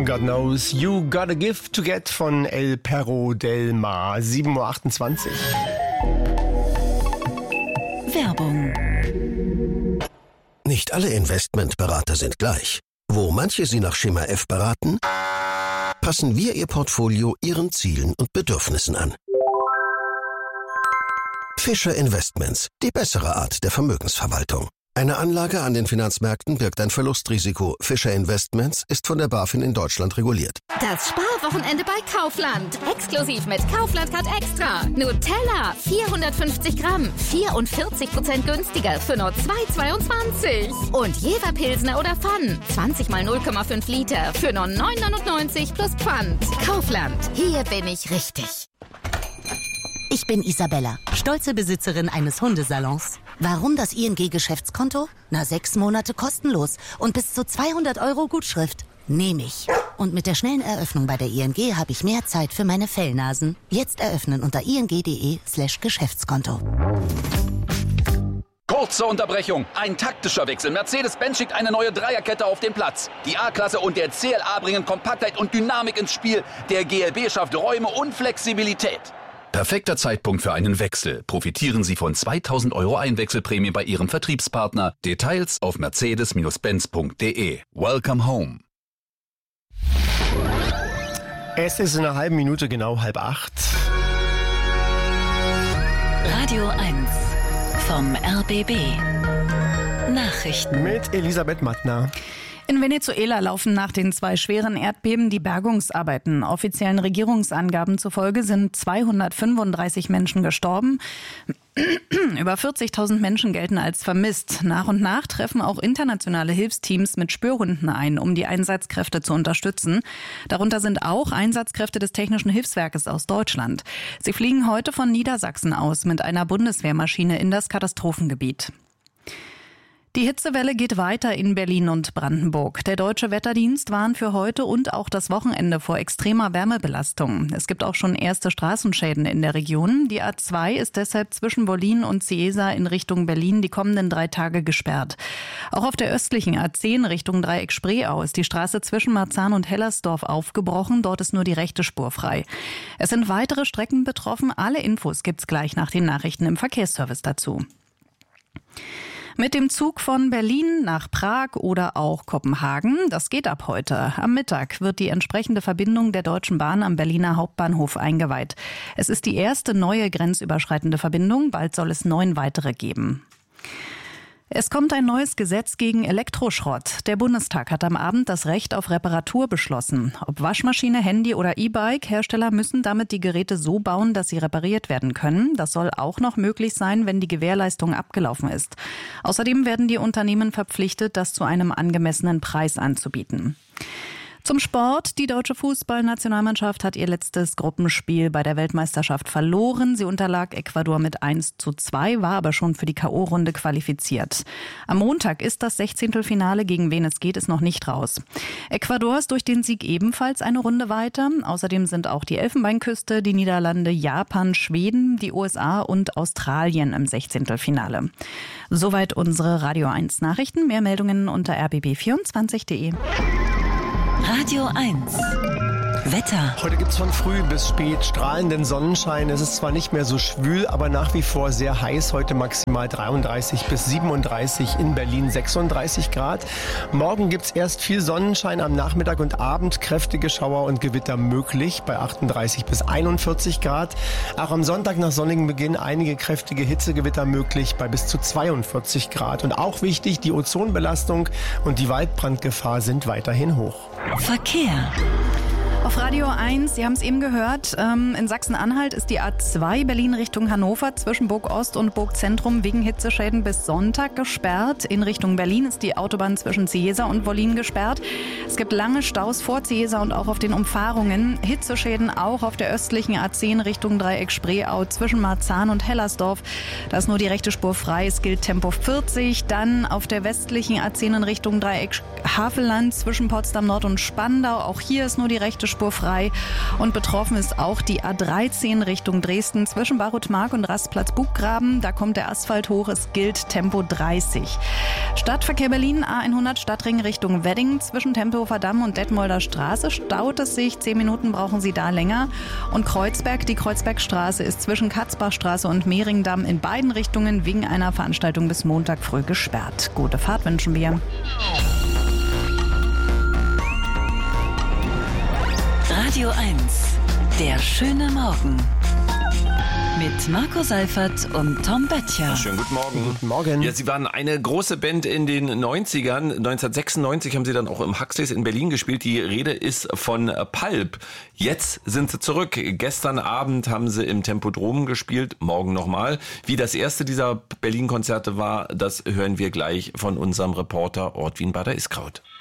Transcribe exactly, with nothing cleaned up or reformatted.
God knows you got a gift to get von El Perro del Mar. sieben Uhr achtundzwanzig. Werbung. Nicht alle Investmentberater sind gleich. Wo manche Sie nach Schema F beraten, passen wir Ihr Portfolio Ihren Zielen und Bedürfnissen an. Fischer Investments, die bessere Art der Vermögensverwaltung. Eine Anlage an den Finanzmärkten birgt ein Verlustrisiko. Fischer Investments ist von der BaFin in Deutschland reguliert. Das Sparwochenende bei Kaufland. Exklusiv mit Kaufland Card Extra. Nutella, vierhundertfünfzig Gramm, vierundvierzig Prozent günstiger für nur zwei Euro zweiundzwanzig. Und Jever Pilsner oder Pfann, zwanzig mal null Komma fünf Liter für nur neun Euro neunundneunzig plus Pfand. Kaufland, hier bin ich richtig. Ich bin Isabella, stolze Besitzerin eines Hundesalons. Warum das I N G-Geschäftskonto? Na, sechs Monate kostenlos und bis zu zweihundert Euro Gutschrift. Nehme ich. Und mit der schnellen Eröffnung bei der I N G habe ich mehr Zeit für meine Fellnasen. Jetzt eröffnen unter ing.de slash Geschäftskonto. Kurze Unterbrechung, ein taktischer Wechsel. Mercedes-Benz schickt eine neue Dreierkette auf den Platz. Die A-Klasse und der C L A bringen Kompaktheit und Dynamik ins Spiel. Der G L B schafft Räume und Flexibilität. Perfekter Zeitpunkt für einen Wechsel. Profitieren Sie von zweitausend Euro Einwechselprämie bei Ihrem Vertriebspartner. Details auf mercedes Benz punkt de. Welcome home. Es ist in einer halben Minute genau halb acht. Radio eins vom R B B. Nachrichten mit Elisabeth Mattner. In Venezuela laufen nach den zwei schweren Erdbeben die Bergungsarbeiten. Offiziellen Regierungsangaben zufolge sind zweihundertfünfunddreißig Menschen gestorben. Über vierzigtausend Menschen gelten als vermisst. Nach und nach treffen auch internationale Hilfsteams mit Spürhunden ein, um die Einsatzkräfte zu unterstützen. Darunter sind auch Einsatzkräfte des Technischen Hilfswerkes aus Deutschland. Sie fliegen heute von Niedersachsen aus mit einer Bundeswehrmaschine in das Katastrophengebiet. Die Hitzewelle geht weiter in Berlin und Brandenburg. Der Deutsche Wetterdienst warnt für heute und auch das Wochenende vor extremer Wärmebelastung. Es gibt auch schon erste Straßenschäden in der Region. Die A zwei ist deshalb zwischen Wollin und Ciesa in Richtung Berlin die kommenden drei Tage gesperrt. Auch auf der östlichen A zehn Richtung Dreieck Spreeau ist die Straße zwischen Marzahn und Hellersdorf aufgebrochen. Dort ist nur die rechte Spur frei. Es sind weitere Strecken betroffen. Alle Infos gibt's gleich nach den Nachrichten im Verkehrsservice dazu. Mit dem Zug von Berlin nach Prag oder auch Kopenhagen, das geht ab heute. Am Mittag wird die entsprechende Verbindung der Deutschen Bahn am Berliner Hauptbahnhof eingeweiht. Es ist die erste neue grenzüberschreitende Verbindung, bald soll es neun weitere geben. Es kommt ein neues Gesetz gegen Elektroschrott. Der Bundestag hat am Abend das Recht auf Reparatur beschlossen. Ob Waschmaschine, Handy oder E-Bike, Hersteller müssen damit die Geräte so bauen, dass sie repariert werden können. Das soll auch noch möglich sein, wenn die Gewährleistung abgelaufen ist. Außerdem werden die Unternehmen verpflichtet, das zu einem angemessenen Preis anzubieten. Zum Sport. Die deutsche Fußballnationalmannschaft hat ihr letztes Gruppenspiel bei der Weltmeisterschaft verloren. Sie unterlag Ecuador mit eins zu zwei, war aber schon für die K O-Runde qualifiziert. Am Montag ist das Sechzehntelfinale, gegen wen es geht, ist noch nicht raus. Ecuador ist durch den Sieg ebenfalls eine Runde weiter. Außerdem sind auch die Elfenbeinküste, die Niederlande, Japan, Schweden, die U S A und Australien im Sechzehntelfinale. Soweit unsere Radio eins Nachrichten. Mehr Meldungen unter r b b vierundzwanzig punkt de. Radio eins. Wetter. Heute gibt's von früh bis spät strahlenden Sonnenschein. Es ist zwar nicht mehr so schwül, aber nach wie vor sehr heiß. Heute maximal dreiunddreißig bis siebenunddreißig, in Berlin sechsunddreißig Grad. Morgen gibt's erst viel Sonnenschein, am Nachmittag und Abend kräftige Schauer und Gewitter möglich bei achtunddreißig bis einundvierzig Grad. Auch am Sonntag nach sonnigem Beginn einige kräftige Hitzegewitter möglich bei bis zu zweiundvierzig Grad. Und auch wichtig, die Ozonbelastung und die Waldbrandgefahr sind weiterhin hoch. Verkehr. Auf Radio eins, Sie haben es eben gehört, ähm, in Sachsen-Anhalt ist die A zwei Berlin Richtung Hannover zwischen Burg Ost und Burg Zentrum wegen Hitzeschäden bis Sonntag gesperrt. In Richtung Berlin ist die Autobahn zwischen Ciesa und Wollin gesperrt. Es gibt lange Staus vor Ciesa und auch auf den Umfahrungen. Hitzeschäden auch auf der östlichen A zehn Richtung Dreieck Spreeau zwischen Marzahn und Hellersdorf. Da ist nur die rechte Spur frei, es gilt Tempo vierzig. Dann auf der westlichen A zehn in Richtung Dreieck Havelland zwischen Potsdam Nord und Spandau. Auch hier ist nur die rechte spurfrei. Und betroffen ist auch die A dreizehn Richtung Dresden zwischen Barutmark und Rastplatz Buggraben. Da kommt der Asphalt hoch, es gilt Tempo dreißig. Stadtverkehr Berlin, A hundert Stadtring Richtung Wedding. Zwischen Tempelhofer Damm und Detmolder Straße staut es sich. Zehn Minuten brauchen Sie da länger. Und Kreuzberg, die Kreuzbergstraße ist zwischen Katzbachstraße und Mehringdamm in beiden Richtungen wegen einer Veranstaltung bis Montag früh gesperrt. Gute Fahrt wünschen wir. Radio eins, der schöne Morgen. Mit Marco Seifert und Tom Böttcher. Schönen guten Morgen. Guten Morgen. Ja, Sie waren eine große Band in den neunzigern. neunzehnhundertsechsundneunzig haben Sie dann auch im Huxleys in Berlin gespielt. Die Rede ist von Pulp. Jetzt sind Sie zurück. Gestern Abend haben Sie im Tempodrom gespielt. Morgen nochmal. Wie das erste dieser Berlin-Konzerte war, das hören wir gleich von unserem Reporter Ortwin Bader-Iskraut.